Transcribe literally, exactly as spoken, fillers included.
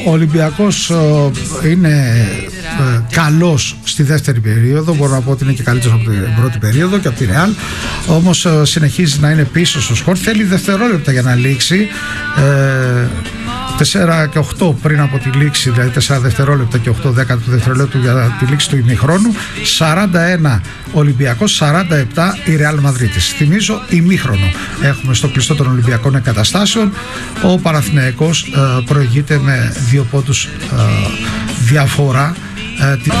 Ο Ολυμπιακός ε, είναι ε, καλός στη δεύτερη περίοδο. Μπορώ να πω ότι είναι και καλύτερος από την πρώτη περίοδο και από τη Ρεάλ. Όμως ε, συνεχίζει να είναι πίσω στο σκορ. Θέλει δευτερόλεπτα για να λήξει. Ε, τέσσερα και οκτώ πριν από τη λήξη, δηλαδή τέσσερα δευτερόλεπτα και οκτώ δέκατα του δευτερόλεπτου για τη λήξη του ημιχρόνου. Σαράντα ένα Ολυμπιακός, σαράντα επτά η Ρεάλ Μαδρίτης. Θυμίζω ημίχρονο έχουμε στο κλειστό των Ολυμπιακών εγκαταστάσεων. Ο Παναθηναϊκός ε, προηγείται με δύο πόντους ε, διαφορά. Ε,